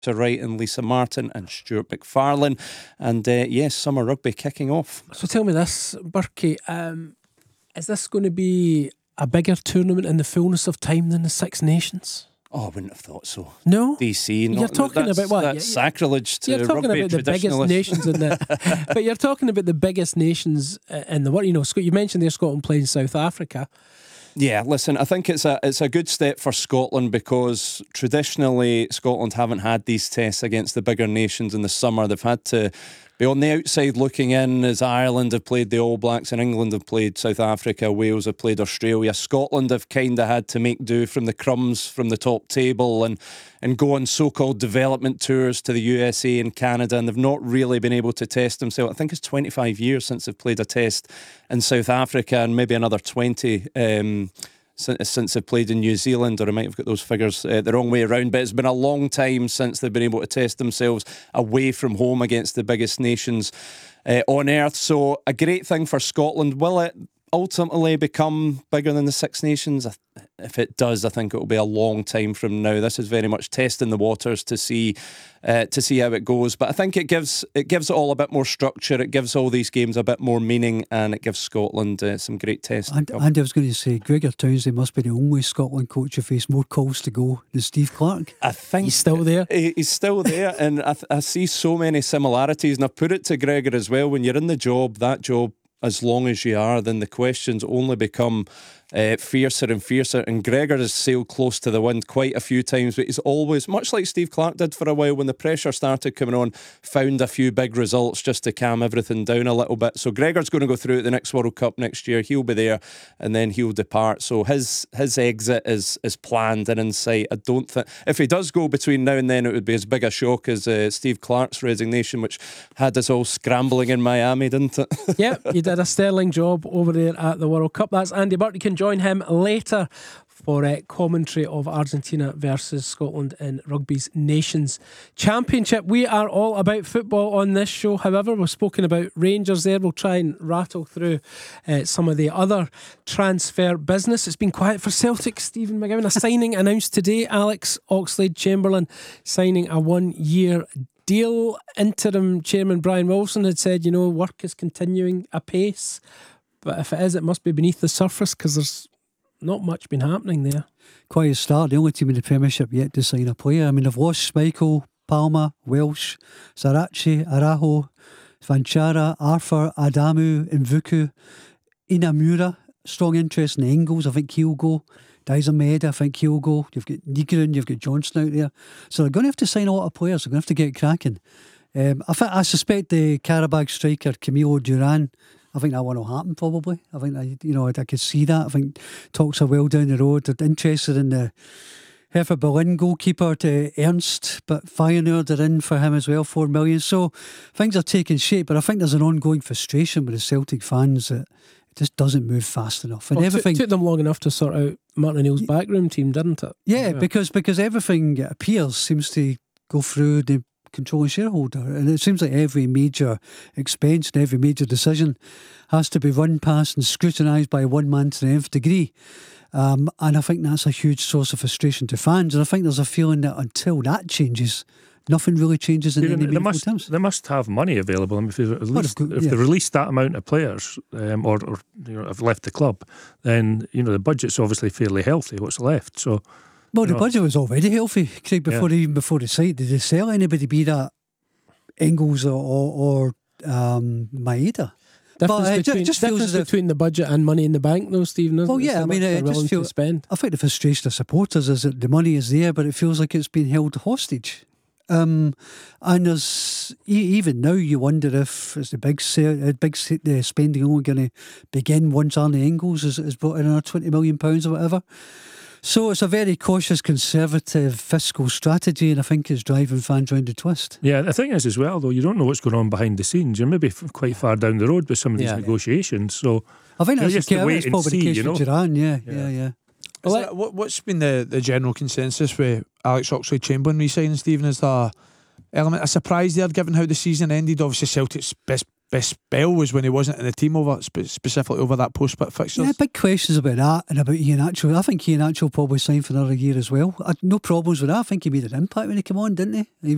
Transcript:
Wright and Lisa Martin and Stuart McFarlane. And yes, summer rugby kicking off. So tell me this, Berkey, is this going to be a bigger tournament in the fullness of time than the Six Nations? Oh, I wouldn't have thought so. No? DC. You're talking about what? That's sacrilege to you're talking rugby about the biggest nations in the... But you're talking about the biggest nations in the world. You know, you mentioned there Scotland playing South Africa. Yeah, listen, I think it's a good step for Scotland because traditionally Scotland haven't had these tests against the bigger nations in the summer. They've had to be on the outside looking in as Ireland have played the All Blacks and England have played South Africa, Wales have played Australia. Scotland have kind of had to make do from the crumbs from the top table and go on so-called development tours to the USA and Canada, and they've not really been able to test themselves. I think it's 25 years since they've played a test in South Africa and maybe another 20 since they've played in New Zealand, or I might have got those figures the wrong way around, but it's been a long time since they've been able to test themselves away from home against the biggest nations on earth. So a great thing for Scotland. Will it ultimately become bigger than the Six Nations? If it does, I think it will be a long time from now. This is very much testing the waters to see how it goes. But I think it gives it all a bit more structure. It gives all these games a bit more meaning, and it gives Scotland some great tests. And I was going to say, Gregor Townsley must be the only Scotland coach who faced more calls to go than Steve Clarke. I think he's still there. He's still there, and I see so many similarities. And I've put it to Gregor as well. When you're in the job, that job, as long as you are, then the questions only become fiercer and fiercer. And Gregor has sailed close to the wind quite a few times, but he's always, much like Steve Clarke did for a while when the pressure started coming on, found a few big results just to calm everything down a little bit. So Gregor's going to go through at the next World Cup next year. He'll be there and then he'll depart. So his exit is planned and in sight. I don't think, if he does go between now and then, it would be as big a shock as Steve Clarke's resignation, which had us all scrambling in Miami, didn't it? Yeah, you did a sterling job over there at the World Cup. That's Andy Burt. You can join him later for commentary of Argentina versus Scotland in rugby's Nations Championship. We are all about football on this show. However, we've spoken about Rangers there. We'll try and rattle through some of the other transfer business. It's been quiet for Celtic. Stephen McGowan, a signing announced today. Alex Oxlade-Chamberlain signing a 1-year deal. Interim chairman Brian Wilson had said, work is continuing apace. But if it is, it must be beneath the surface because there's not much been happening there. Quiet start. The only team in the Premiership yet to sign a player. I mean, they've lost Schmeichel, Palma, Welsh, Sarachi, Araho, Vanchara, Arthur, Adamu, Mvuku, Inamura. Strong interest in Engels. I think he'll go. Dyson Maeda, I think he'll go. You've got Nygren, you've got Johnson out there. So they're going to have to sign a lot of players. They're going to have to get cracking. I suspect the Karabag striker Camilo Duran, I think that one will happen probably. I think I could see that. I think talks are well down the road. They're interested in the Hertha Berlin goalkeeper to Ernst, but Feyenoord are in for him as well, 4 million. So things are taking shape, but I think there's an ongoing frustration with the Celtic fans that it just doesn't move fast enough. And everything took them long enough to sort out Martin O'Neill's backroom team, didn't it? Yeah, because everything, it appears, seems to go through the controlling shareholder, and it seems like every major expense and every major decision has to be run past and scrutinised by one man to the nth degree, and I think that's a huge source of frustration to fans, and I think there's a feeling that until that changes, nothing really changes in any meaningful terms. They must have money available. I mean, if they release that amount of players or have left the club, then the budget's obviously fairly healthy. What's left? So. Well, the budget was already healthy, Craig, before the site. Did they sell anybody, be that Engels or Maeda? Difference between the budget and money in the bank, though, Stephen. Well, yeah, I mean, it just feels. Spend. I think the frustration of supporters is that the money is there, but it feels like it's been held hostage. And there's even now you wonder if it's the big spending only going to begin once Arne Engels is brought in another £20 million or whatever. So it's a very cautious, conservative fiscal strategy, and I think it's driving fans round the twist. Yeah, the thing is as well, though, you don't know what's going on behind the scenes. You're maybe quite far down the road with some of these negotiations. So I think that's probably the case with Duran. Yeah. Well, what's been the general consensus with Alex Oxlade-Chamberlain re-signing, Stephen? Is there an element of surprise there, given how the season ended? Obviously, Celtic's best spell was when he wasn't in the team specifically over that post-split fixtures. Yeah, big questions about that and about Iheanacho. I think Iheanacho probably signed for another year as well. I had no problems with that. I think he made an impact when he came on, didn't he?